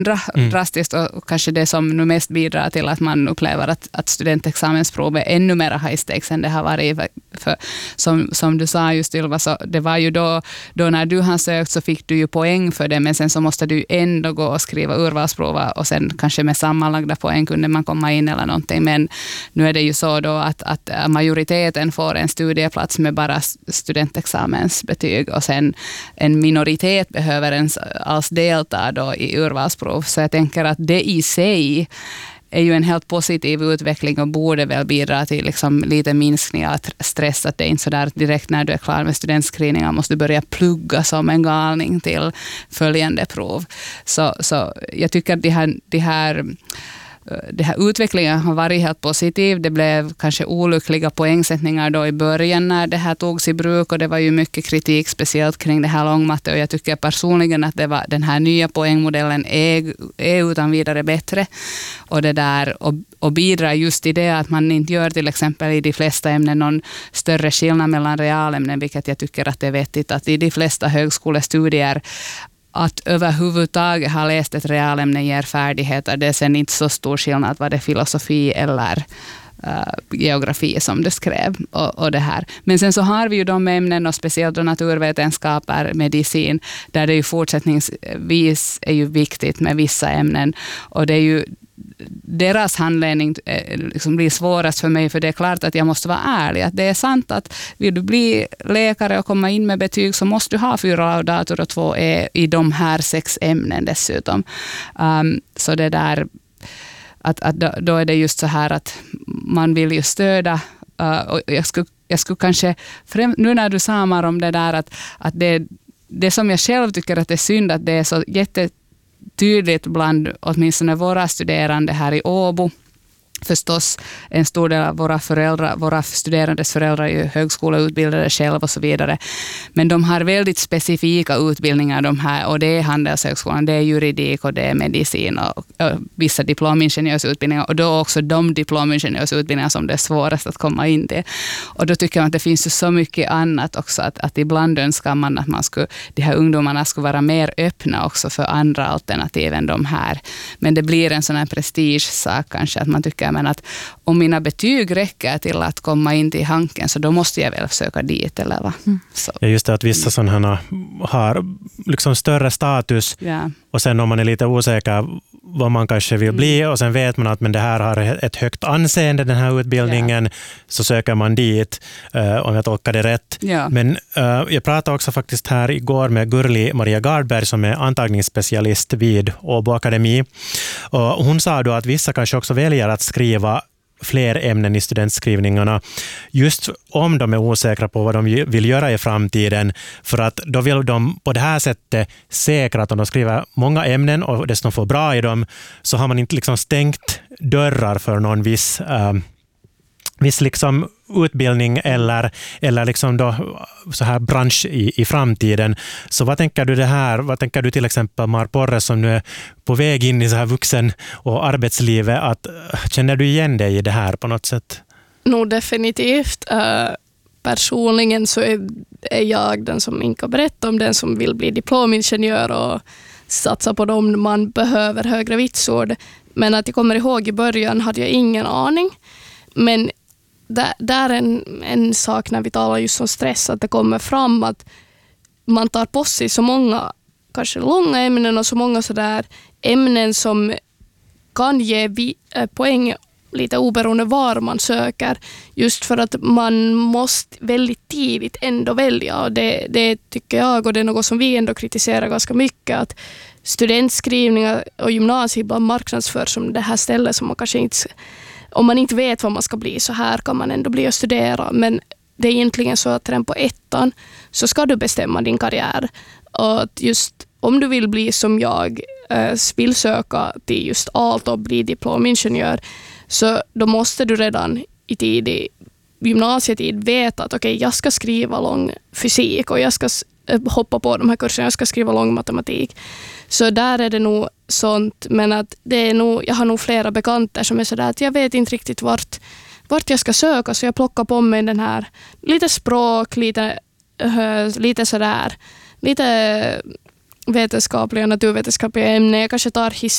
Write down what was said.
drastiskt och kanske det som nu mest bidrar till att man upplever att studentexamensprovet ännu mer high stakes än det har varit. För som du sa just Ylva, så det var ju då när du har sökt så fick du ju poäng för det, men sen så måste du ändå gå och skriva urvalsprov och sen kanske med sammanlagda poäng kunde man komma in eller någonting. Men nu är det ju så då att majoriteten får en studieplats med bara studentexamensbetyg och sen en minoritet behöver ens alls delta då i urvalsprov. Så jag tänker att det i sig är ju en helt positiv utveckling och borde väl bidra till liksom lite minskning av stress. Att det är inte så där att direkt när du är klar med studentskrivningar måste du börja plugga som en galning till följande prov. Så jag tycker att det här utvecklingen har varit helt positiv. Det blev kanske olyckliga poängsättningar då i början när det här togs i bruk och det var ju mycket kritik speciellt kring det här långmatte och jag tycker personligen att den här nya poängmodellen är utan vidare bättre och det där och bidrar just i det att man inte gör till exempel i de flesta ämnen någon större skillnad mellan realämnen, vilket jag tycker att det är vettigt att i de flesta högskolestudier att överhuvudtaget ha läst ett realämne ger färdigheter. Det är sen inte så stor skillnad vad det är filosofi eller geografi som det skrev och det här. Men sen så har vi ju de ämnen och speciellt då naturvetenskaper, medicin, där det ju fortsättningsvis är ju viktigt med vissa ämnen och det är ju deras handledning liksom blir svårast för mig, för det är klart att jag måste vara ärlig. Att det är sant att vill du bli läkare och komma in med betyg så måste du ha 4 laudator och 2 i de här 6 ämnen dessutom. Så det där att då är det just så här att man vill ju stödja och jag skulle kanske nu när du sa mer om det där att det som jag själv tycker att det är synd att det är så tydligt bland åtminstone våra studerande här i Åbo. Förstås en stor del av våra studerandes föräldrar är ju högskoleutbildade själv och så vidare. Men de har väldigt specifika utbildningar de här och det är Handelshögskolan, det är juridik och det är medicin och vissa diplomingenjörsutbildningar och då också de diplomingenjörsutbildningar som det är svårast att komma in till. Och då tycker jag att det finns ju så mycket annat också att ibland önskar man att de här ungdomarna skulle vara mer öppna också för andra alternativ än de här. Men det blir en sån här prestigesak kanske att man tycker men att om mina betyg räcker till att komma in till Hanken så då måste jag väl söka dit eller va? Så. Ja, just det att vissa sådana har liksom större status och sen om man är lite osäker vad man kanske vill bli och sen vet man att men det här har ett högt anseende den här utbildningen så söker man dit om jag tolkar det rätt. Ja. Men jag pratade också faktiskt här igår med Gurli Maria Gardberg som är antagningsspecialist vid Åbo Akademi och hon sa då att vissa kanske också väljer att skriva fler ämnen i studentskrivningarna just om de är osäkra på vad de vill göra i framtiden för att då vill de på det här sättet säkra att om de skriver många ämnen och dessutom får bra i dem så har man inte liksom stängt dörrar för någon viss liksom utbildning eller liksom då så här bransch i framtiden. Så vad tänker du det här? Vad tänker du till exempel Mar Porre som nu är på väg in i så här vuxen- och arbetslivet att känner du igen dig i det här på något sätt? Nog definitivt. Personligen så är jag den som Inka berättade om, den som vill bli diplomingenjör och satsa på dem man behöver högre vitsord. Men att jag kommer ihåg i början hade jag ingen aning. Men där är en sak när vi talar just om stress, att det kommer fram att man tar på sig så många kanske långa ämnen och så många sådär ämnen som kan ge poäng lite oberoende var man söker, just för att man måste väldigt tidigt ändå välja och det tycker jag och det är något som vi ändå kritiserar ganska mycket, att studentskrivningar och gymnasiet bara marknadsför som det här stället som man kanske inte, om man inte vet vad man ska bli så här kan man ändå bli och studera, men det är egentligen så att redan på 1:an så ska du bestämma din karriär och att just om du vill bli som jag vill söka till just Aalto och bli diplomingenjör så då måste du redan i tidig gymnasietid veta att okej, jag ska skriva lång fysik och jag ska hoppa på de här kurserna, jag ska skriva lång matematik. Så där är det nog sånt, men att det är nog, jag har nog flera bekanta som är sådär att jag vet inte riktigt vart jag ska söka, så jag plockar på mig den här lite språk, lite sådär, lite vetenskapliga, naturvetenskapliga ämnen. Jag kanske tar